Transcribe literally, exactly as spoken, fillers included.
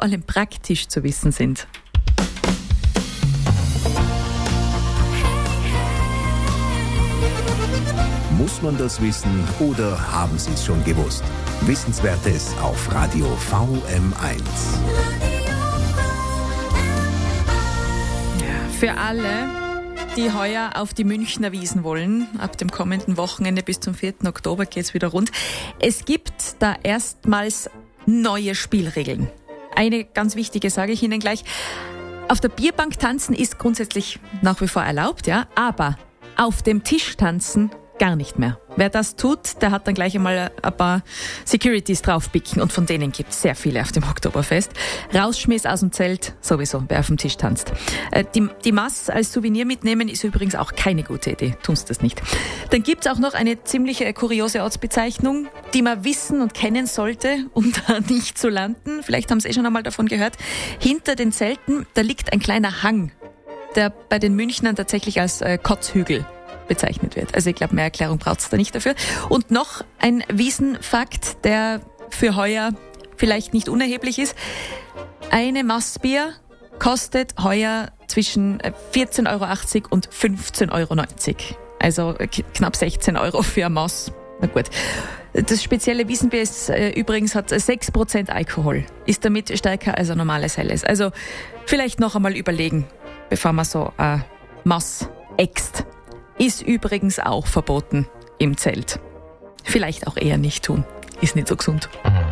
allem praktisch zu wissen sind. Muss man das wissen oder haben Sie es schon gewusst? Wissenswertes auf Radio V M eins. Für alle, die heuer auf die Münchner Wiesn wollen, ab dem kommenden Wochenende bis zum vierten Oktober geht's wieder rund. Es gibt da erstmals neue Spielregeln. Eine ganz wichtige sage ich Ihnen gleich. Auf der Bierbank tanzen ist grundsätzlich nach wie vor erlaubt, ja, aber auf dem Tisch tanzen gar nicht mehr. Wer das tut, der hat dann gleich einmal ein paar Securities draufpicken und von denen gibt es sehr viele auf dem Oktoberfest. Rausschmiss aus dem Zelt, sowieso, wer auf dem Tisch tanzt. Die, die Maß als Souvenir mitnehmen ist übrigens auch keine gute Idee, tunst das nicht. Dann gibt es auch noch eine ziemlich kuriose Ortsbezeichnung, die man wissen und kennen sollte, um da nicht zu landen. Vielleicht haben Sie eh schon einmal davon gehört. Hinter den Zelten, da liegt ein kleiner Hang, der bei den Münchnern tatsächlich als äh, Kotzhügel bezeichnet wird. Also ich glaube, mehr Erklärung braucht es da nicht dafür. Und noch ein Wiesenfakt, der für heuer vielleicht nicht unerheblich ist. Eine Maß Bier kostet heuer zwischen vierzehn Euro achtzig und fünfzehn Euro neunzig. Also knapp sechzehn Euro für ein Maß. Na gut. Das spezielle Wiesenbier ist, äh, übrigens hat sechs Prozent Alkohol. Ist damit stärker als ein normales Helles. Also vielleicht noch einmal überlegen, bevor man so ein Maß äxt. Ist übrigens auch verboten im Zelt. Vielleicht auch eher nicht tun. Ist nicht so gesund.